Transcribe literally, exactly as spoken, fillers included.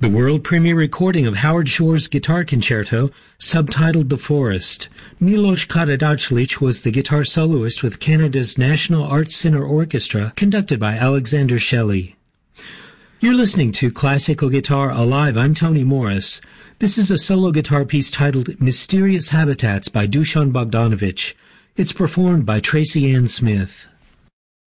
The world premiere recording of Howard Shore's Guitar Concerto, subtitled The Forest. Milos Karadzic was the guitar soloist with Canada's National Arts Centre Orchestra, conducted by Alexander Shelley. You're listening to Classical Guitar Alive. I'm Tony Morris. This is a solo guitar piece titled Mysterious Habitats by Dusan Bogdanovich. It's performed by Tracy Ann Smith.